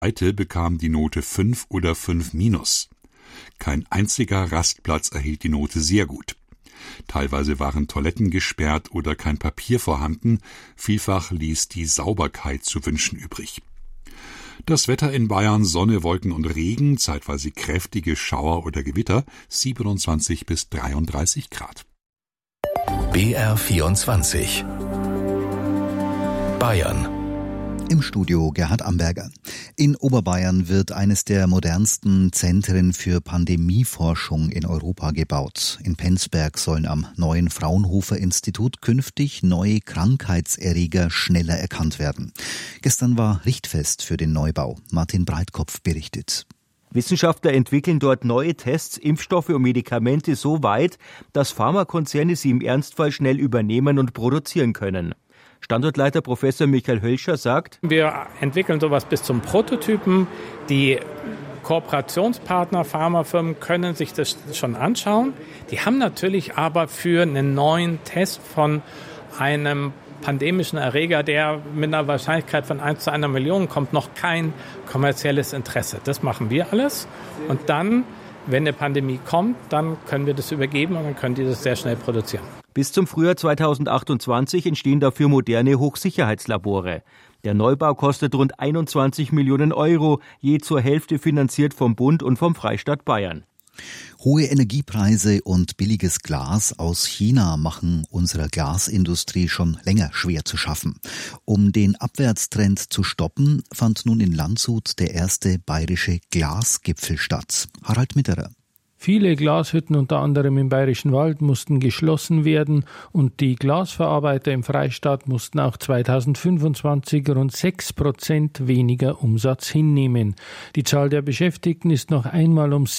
Seite bekam die Note 5 oder 5-. Kein einziger Rastplatz erhielt die Note sehr gut. Teilweise waren Toiletten gesperrt oder kein Papier vorhanden, vielfach ließ die Sauberkeit zu wünschen übrig. Das Wetter in Bayern: Sonne, Wolken und Regen, zeitweise kräftige Schauer oder Gewitter, 27 bis 33 Grad. BR24 Bayern. Im Studio Gerhard Amberger. In Oberbayern wird eines der modernsten Zentren für Pandemieforschung in Europa gebaut. In Penzberg sollen am neuen Fraunhofer-Institut künftig neue Krankheitserreger schneller erkannt werden. Gestern war Richtfest für den Neubau. Martin Breitkopf berichtet. Wissenschaftler entwickeln dort neue Tests, Impfstoffe und Medikamente so weit, dass Pharmakonzerne sie im Ernstfall schnell übernehmen und produzieren können. Standortleiter Professor Michael Hölscher sagt: Wir entwickeln sowas bis zum Prototypen. Die Kooperationspartner, Pharmafirmen können sich das schon anschauen. Die haben natürlich aber für einen neuen Test von einem pandemischen Erreger, der mit einer Wahrscheinlichkeit von 1 zu 1 Million kommt, noch kein kommerzielles Interesse. Das machen wir alles. Und dann, wenn eine Pandemie kommt, dann können wir das übergeben und dann können die das sehr schnell produzieren. Bis zum Frühjahr 2028 entstehen dafür moderne Hochsicherheitslabore. Der Neubau kostet rund 21 Millionen Euro, je zur Hälfte finanziert vom Bund und vom Freistaat Bayern. Hohe Energiepreise und billiges Glas aus China machen unserer Glasindustrie schon länger schwer zu schaffen. Um den Abwärtstrend zu stoppen, fand nun in Landshut der erste bayerische Glasgipfel statt. Harald Mitterer. Viele Glashütten, unter anderem im Bayerischen Wald, mussten geschlossen werden und die Glasverarbeiter im Freistaat mussten auch 2025 rund 6% weniger Umsatz hinnehmen. Die Zahl der Beschäftigten ist noch einmal um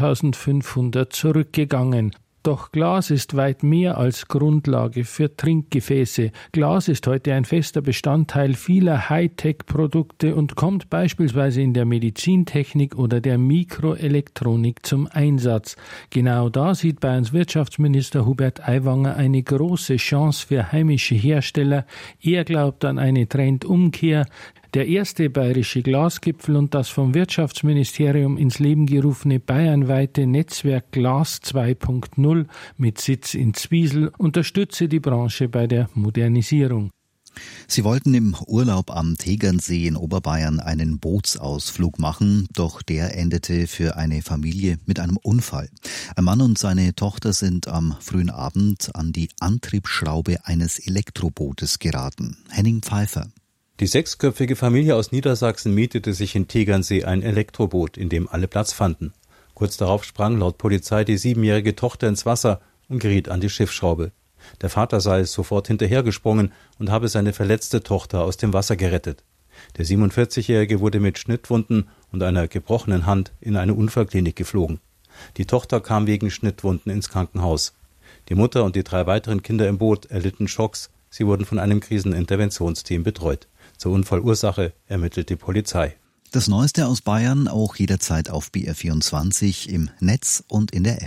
7.500 zurückgegangen. Doch Glas ist weit mehr als Grundlage für Trinkgefäße. Glas ist heute ein fester Bestandteil vieler Hightech-Produkte und kommt beispielsweise in der Medizintechnik oder der Mikroelektronik zum Einsatz. Genau da sieht Bayerns Wirtschaftsminister Hubert Aiwanger eine große Chance für heimische Hersteller. Er glaubt an eine Trendumkehr. Der erste bayerische Glasgipfel und das vom Wirtschaftsministerium ins Leben gerufene bayernweite Netzwerk Glas 2.0 mit Sitz in Zwiesel unterstütze die Branche bei der Modernisierung. Sie wollten im Urlaub am Tegernsee in Oberbayern einen Bootsausflug machen, doch der endete für eine Familie mit einem Unfall. Ein Mann und seine Tochter sind am frühen Abend an die Antriebsschraube eines Elektrobootes geraten. Henning Pfeiffer. Die 6-köpfige Familie aus Niedersachsen mietete sich in Tegernsee ein Elektroboot, in dem alle Platz fanden. Kurz darauf sprang laut Polizei die 7-jährige Tochter ins Wasser und geriet an die Schiffsschraube. Der Vater sei sofort hinterhergesprungen und habe seine verletzte Tochter aus dem Wasser gerettet. Der 47-Jährige wurde mit Schnittwunden und einer gebrochenen Hand in eine Unfallklinik geflogen. Die Tochter kam wegen Schnittwunden ins Krankenhaus. Die Mutter und die 3 weiteren Kinder im Boot erlitten Schocks. Sie wurden von einem Kriseninterventionsteam betreut. Zur Unfallursache ermittelt die Polizei. Das Neueste aus Bayern auch jederzeit auf BR24 im Netz und in der App.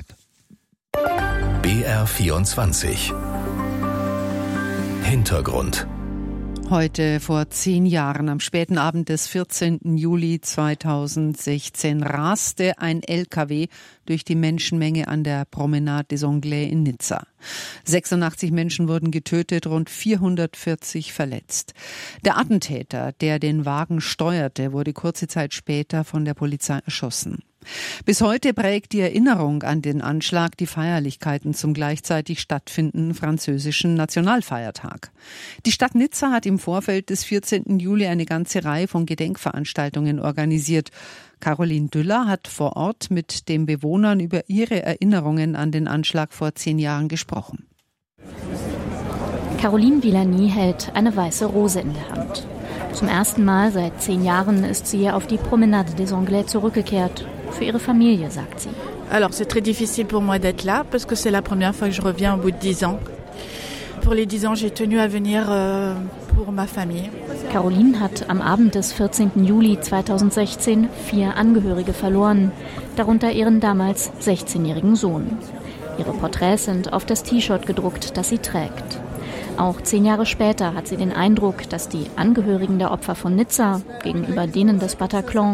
BR24 Hintergrund. Heute vor 10 Jahren, am späten Abend des 14. Juli 2016, raste ein LKW durch die Menschenmenge an der Promenade des Anglais in Nizza. 86 Menschen wurden getötet, rund 440 verletzt. Der Attentäter, der den Wagen steuerte, wurde kurze Zeit später von der Polizei erschossen. Bis heute prägt die Erinnerung an den Anschlag die Feierlichkeiten zum gleichzeitig stattfindenden französischen Nationalfeiertag. Die Stadt Nizza hat im Vorfeld des 14. Juli eine ganze Reihe von Gedenkveranstaltungen organisiert. Caroline Düller hat vor Ort mit den Bewohnern über ihre Erinnerungen an den Anschlag vor 10 Jahren gesprochen. Caroline Villani hält eine weiße Rose in der Hand. Zum ersten Mal seit 10 Jahren ist sie auf die Promenade des Anglais zurückgekehrt. Für ihre Familie, sagt sie. Alors, c'est très difficile pour moi d'être là, parce que c'est la première fois que je reviens au bout de 10 ans. Pour les 10 ans, j'ai tenu à venir pour ma famille. Caroline hat am Abend des 14. Juli 2016 4 Angehörige verloren, darunter ihren damals 16-jährigen Sohn. Ihre Porträts sind auf das T-Shirt gedruckt, das sie trägt. Auch 10 Jahre später hat sie den Eindruck, dass die Angehörigen der Opfer von Nizza gegenüber denen des Bataclan